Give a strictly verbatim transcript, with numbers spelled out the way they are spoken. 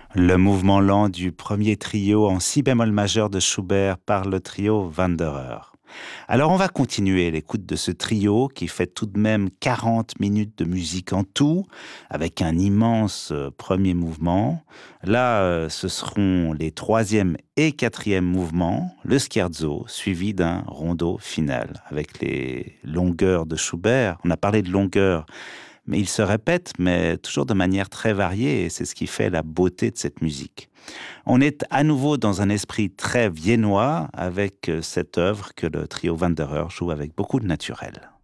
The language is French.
Le mouvement lent du premier trio en si bémol majeur de Schubert par le trio Wanderer. Alors on va continuer l'écoute de ce trio qui fait tout de même quarante minutes de musique en tout, avec un immense euh, premier mouvement. Là, euh, ce seront les troisième et quatrième mouvements, le scherzo, suivi d'un rondo final, avec les longueurs de Schubert. On a parlé de longueur, mais il se répète, mais toujours de manière très variée, et c'est ce qui fait la beauté de cette musique. On est à nouveau dans un esprit très viennois avec cette œuvre que le trio Wanderer joue avec beaucoup de naturel.